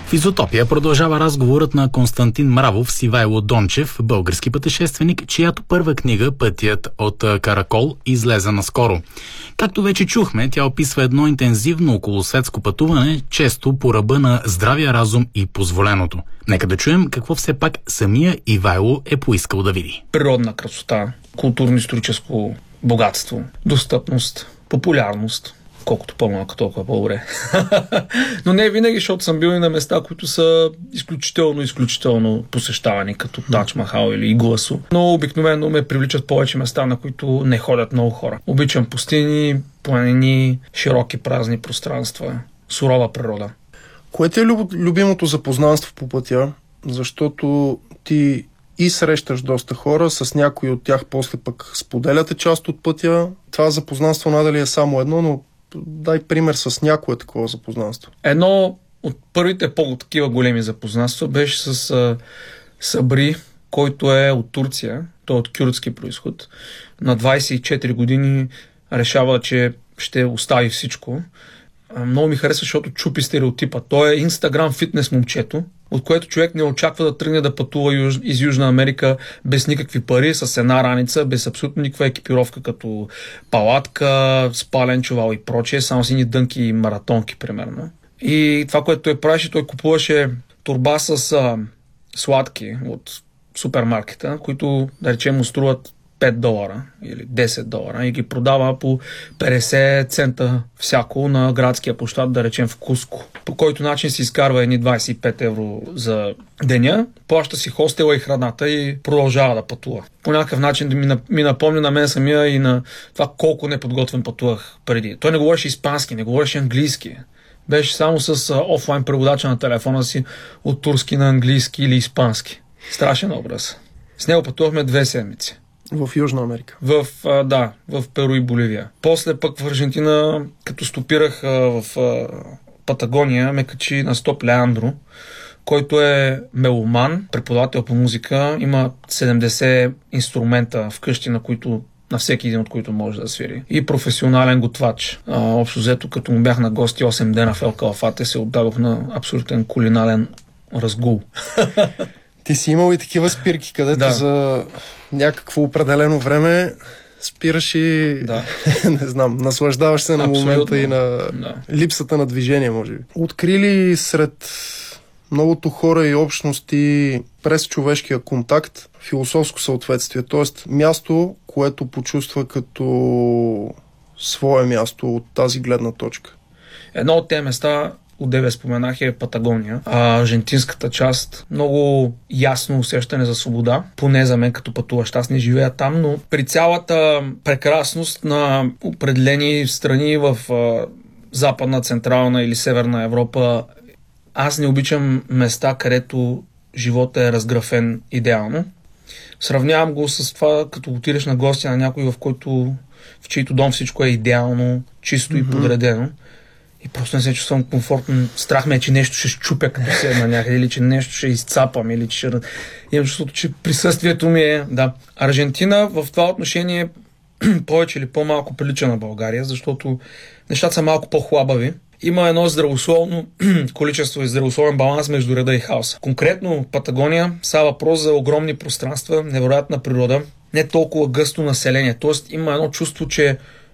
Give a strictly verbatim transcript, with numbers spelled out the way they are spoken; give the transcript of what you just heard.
В Изотопия продължава разговорът на Константин Мравов с Ивайло Дончев, български пътешественик, чиято първа книга «Пътят от Каракол» излезе наскоро. Както вече чухме, тя описва едно интензивно околосветско пътуване, често по ръба на здравия разум и позволеното. Нека да чуем какво все пак самия Ивайло е поискал да види. Природна красота, културно-историческо богатство, достъпност, популярност. Колкото по-малко, толкова по-добре. Но не винаги, защото съм бил и на места, които са изключително, изключително посещавани, като Тадж Махал или Игуасу. Но обикновено ме привличат повече места, на които не ходят много хора. Обичам пустини, планини, широки празни пространства, сурова природа. Кое ти е любимото запознанство по пътя? Защото ти и срещаш доста хора, с някои от тях после пък споделяте част от пътя. Това запознанство надали е само едно, но дай пример с някое такова запознанство. Едно от първите по-такива големи запознанства беше с а, Сабри, който е от Турция, той е от кюрдски произход. На двайсет и четири години решава, че ще остави всичко. А, много ми харесва, защото чупи стереотипа. Той е инстаграм фитнес момчето, от което човек не очаква да тръгне да пътува юж... из Южна Америка без никакви пари, с една раница, без абсолютно никаква екипировка, като палатка, спален чувал и прочее, само сини дънки и маратонки, примерно. И това, което той правеше, той купуваше торба с а, сладки от супермаркета, които, да речем, му струват пет долара или десет долара и ги продава по петдесет цента всяко на градския площад, да речем в Куско. По който начин си изкарва едни двайсет и пет евро за деня, плаща си хостела и храната и продължава да пътува. По някакъв начин да ми, ми напомня на мен самия и на това колко неподготвен пътувах преди. Той не говореше испански, не говореше английски. Беше само с а, офлайн преводача на телефона си от турски на английски или испански. Страшен образ. С него пътувахме две седмици. В Южна Америка. В, а, да, в Перу и Боливия. После пък в Аржентина, като стопирах а, в а, Патагония, ме качи на стоп Леандро, който е меломан, преподавател по музика. Има седемдесет инструмента вкъщи, на които на всеки един от които може да свири. И професионален готвач. А, общо взето, като му бях на гости осем дена в Ел Калафате, се отдадох на абсолютен кулинален разгул. Ти си имал и такива спирки, където да. За някакво определено време спираш и да. Не знам, наслаждаваш се на абсолютно. Момента и на да. Липсата на движение, може би. Открили сред многото хора и общности през човешкия контакт философско съответствие, т.е. място, което почувства като свое място от тази гледна точка? Едно от тези места, отдеве споменах, е Патагония. А, аржентинската част, много ясно усещане за свобода, поне за мен като пътуващ. Аз не живея там, но при цялата прекрасност на определени страни в а, Западна, Централна или Северна Европа, аз не обичам места, където живота е разграфен идеално. Сравнявам го с това, като отидеш на гости на някой, в който в чийто дом всичко е идеално, чисто mm-hmm. и подредено. И просто не се чувствам комфортно. Страх ме е, че нещо ще щупя като седна някъде, или че нещо ще изцапам, или че ще... Имам чувството, че присъствието ми е... Да. Аржентина в това отношение повече или по-малко прилича на България, защото нещата са малко по-хлабави. Има едно здравословно количество и здравословен баланс между реда и хаоса. Конкретно Патагония става въпрос за огромни пространства, невероятна природа, не толкова гъсто население. Тоест има едно чувство, че